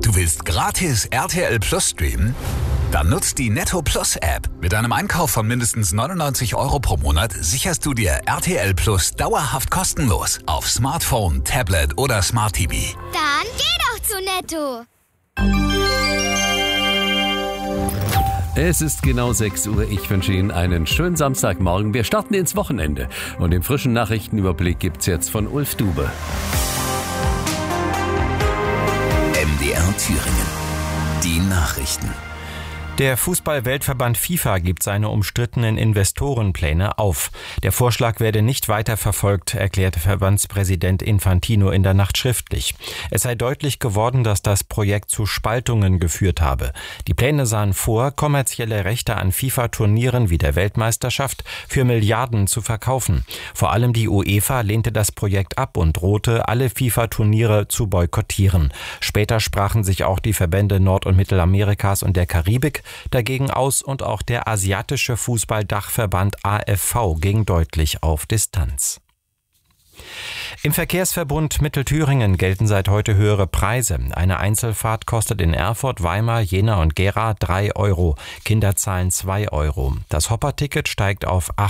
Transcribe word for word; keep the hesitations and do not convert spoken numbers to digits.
Du willst gratis R T L Plus streamen? Dann nutzt die Netto Plus App. Mit einem Einkauf von mindestens neunundneunzig Euro pro Monat sicherst du dir R T L Plus dauerhaft kostenlos auf Smartphone, Tablet oder Smart T V. Dann geh doch zu Netto. Es ist genau sechs Uhr. Ich wünsche Ihnen einen schönen Samstagmorgen. Wir starten ins Wochenende. Und den frischen Nachrichtenüberblick gibt's jetzt von Ulf Dube. M D R Thüringen. Die Nachrichten. Der Fußball-Weltverband FIFA gibt seine umstrittenen Investorenpläne auf. Der Vorschlag werde nicht weiter verfolgt, erklärte Verbandspräsident Infantino in der Nacht schriftlich. Es sei deutlich geworden, dass das Projekt zu Spaltungen geführt habe. Die Pläne sahen vor, kommerzielle Rechte an FIFA-Turnieren wie der Weltmeisterschaft für Milliarden zu verkaufen. Vor allem die UEFA lehnte das Projekt ab und drohte, alle FIFA-Turniere zu boykottieren. Später sprachen sich auch die Verbände Nord- und Mittelamerikas und der Karibik dagegen aus und auch der asiatische Fußballdachverband A F V ging deutlich auf Distanz. Im Verkehrsverbund Mittelthüringen gelten seit heute höhere Preise. Eine Einzelfahrt kostet in Erfurt, Weimar, Jena und Gera drei Euro. Kinder zahlen zwei Euro. Das Hopper-Ticket steigt auf